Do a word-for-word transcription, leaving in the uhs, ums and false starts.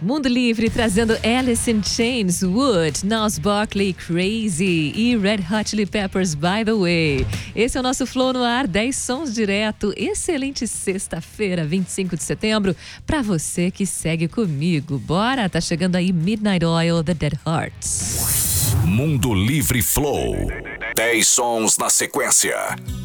Mundo Livre trazendo Alice in Chains, Wood, Nas Barkley, Crazy e Red Hot Chili Peppers, By the Way. Esse é o nosso Flow no Ar, dez sons direto. Excelente sexta-feira, vinte e cinco de setembro, pra você que segue comigo. Bora, tá chegando aí Midnight Oil, The Dead Hearts. Mundo Livre Flow. dez sons na sequência.